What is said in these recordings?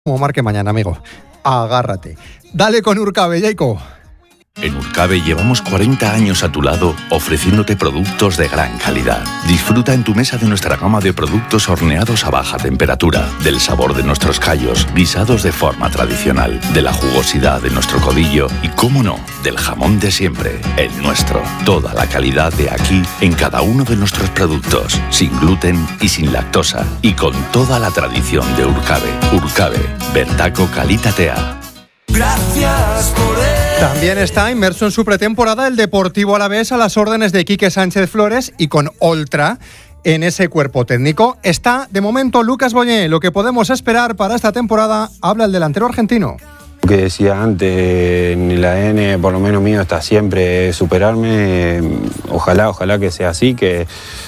Como marque mañana, amigo. Agárrate. Dale con Urcabe, Jacob. En Urcabe llevamos 40 años a tu lado ofreciéndote productos de gran calidad. Disfruta en tu mesa de nuestra gama de productos horneados a baja temperatura, del sabor de nuestros callos, guisados de forma tradicional, de la jugosidad de nuestro codillo y, cómo no, del jamón de siempre, el nuestro. Toda la calidad de aquí en cada uno de nuestros productos, sin gluten y sin lactosa, y con toda la tradición de Urcabe. Urcabe, Bertaco Kalitatea. Gracias por él. También está inmerso en su pretemporada el Deportivo Alavés a las órdenes de Quique Sánchez Flores y con Oltra en ese cuerpo técnico. Está, de momento, Lucas Boñé. Lo que podemos esperar para esta temporada, habla el delantero argentino. Lo que decía antes, en el ADN, por lo menos mío, está siempre superarme. Ojalá que sea así, que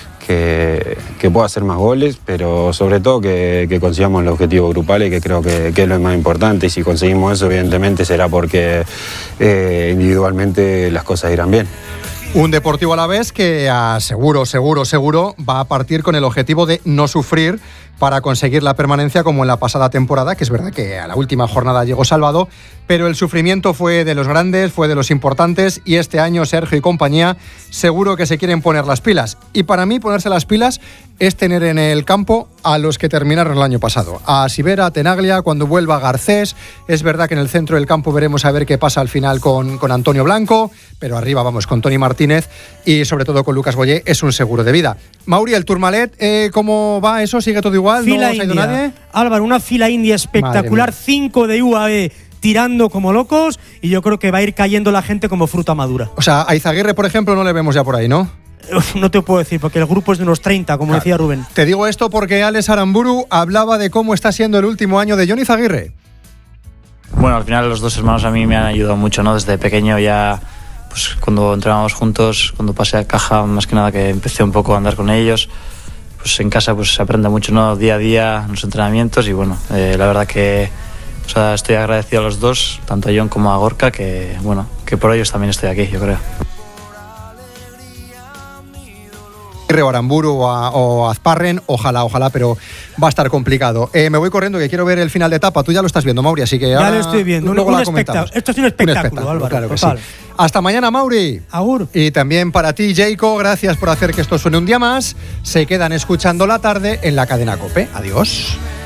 pueda hacer más goles, pero sobre todo que consigamos el objetivo grupal, y que creo que es lo más importante. Y si conseguimos eso, evidentemente será porque individualmente las cosas irán bien. Un Deportivo Alavés que seguro va a partir con el objetivo de no sufrir para conseguir la permanencia, como en la pasada temporada, que es verdad que a la última jornada llegó salvado, pero el sufrimiento fue de los grandes, fue de los importantes, y este año Sergio y compañía seguro que se quieren poner las pilas. Y para mí ponerse las pilas es tener en el campo a los que terminaron el año pasado. A Sivera, a Tenaglia, cuando vuelva Garcés. Es verdad que en el centro del campo veremos a ver qué pasa al final con Antonio Blanco, pero arriba vamos con Toni Martínez y sobre todo con Lucas Boyé, es un seguro de vida. Mauri, el Tourmalet, ¿cómo va eso? ¿Sigue todo igual? Fila ¿No se ha ido nadie? Álvaro, una fila india espectacular, 5 de UAE tirando como locos, y yo creo que va a ir cayendo la gente como fruta madura. O sea, a Izaguirre, por ejemplo, no le vemos ya por ahí, ¿no? No te puedo decir, porque el grupo es de unos 30, como decía Rubén. Te digo esto porque Alex Aramburu hablaba de cómo está siendo el último año de Jon Izaguirre. Bueno, al final los dos hermanos a mí me han ayudado mucho, ¿no? Desde pequeño ya, pues cuando entrenábamos juntos, cuando pasé a Caja, más que nada que empecé un poco a andar con ellos, pues en casa pues se aprende mucho, ¿no? Día a día en los entrenamientos, y bueno, la verdad que estoy agradecido a los dos, tanto a Jon como a Gorka, que bueno, que por ellos también estoy aquí, yo creo. O Aramburu o Azparren, ojalá, pero va a estar complicado. Me voy corriendo, que quiero ver el final de etapa. Tú ya lo estás viendo, Mauri, así que ya lo estoy viendo. Esto es un espectáculo, Álvaro. Claro que sí. Hasta mañana, Mauri. Agur. Y también para ti, Jacob, gracias por hacer que esto suene un día más. Se quedan escuchando La Tarde en la cadena COPE. Adiós.